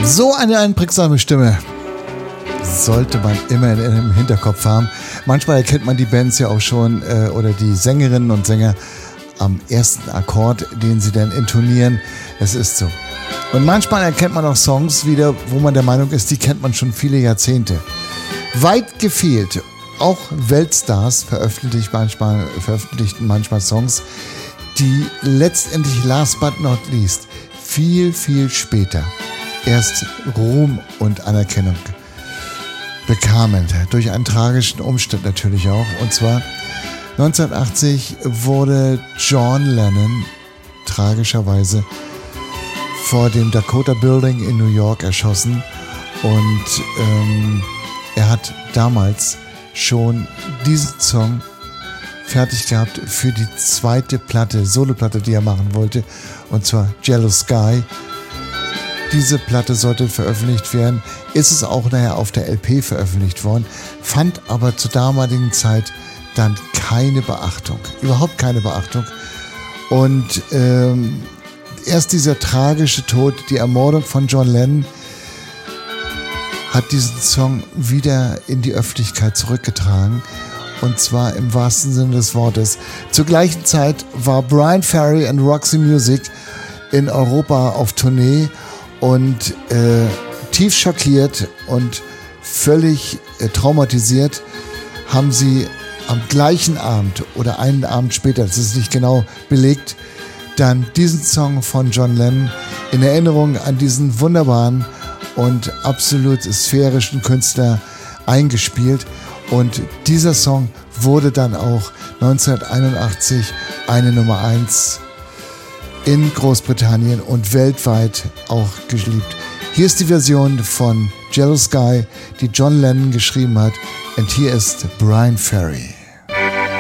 So eine einprägsame Stimme sollte man immer im Hinterkopf haben. Manchmal erkennt man die Bands ja auch schon oder die Sängerinnen und Sänger am ersten Akkord, den sie dann intonieren. Es ist so. Und manchmal erkennt man auch Songs wieder, wo man der Meinung ist, die kennt man schon viele Jahrzehnte. Weit gefehlt. Auch Weltstars veröffentlichten manchmal Songs, die letztendlich last but not least viel, viel später erst Ruhm und Anerkennung bekamen. Durch einen tragischen Umstand natürlich auch. Und zwar 1980 wurde John Lennon tragischerweise vor dem Dakota Building in New York erschossen. Und er hat damals schon diesen Song fertig gehabt für die zweite Platte, Soloplatte, die er machen wollte, und zwar Jealous Sky. Diese Platte sollte veröffentlicht werden, ist es auch nachher auf der LP veröffentlicht worden, fand aber zur damaligen Zeit dann keine Beachtung, überhaupt keine Beachtung. Und erst dieser tragische Tod, die Ermordung von John Lennon, hat diesen Song wieder in die Öffentlichkeit zurückgetragen. Und zwar im wahrsten Sinne des Wortes. Zur gleichen Zeit war Bryan Ferry und Roxy Music in Europa auf Tournee und tief schockiert und völlig traumatisiert haben sie am gleichen Abend oder einen Abend später, das ist nicht genau belegt, dann diesen Song von John Lennon in Erinnerung an diesen wunderbaren und absolut sphärischen Künstler eingespielt. Und dieser Song wurde dann auch 1981 eine Nummer 1 in Großbritannien und weltweit auch geliebt. Hier ist die Version von Jealous Sky, die John Lennon geschrieben hat. Und hier ist Bryan Ferry.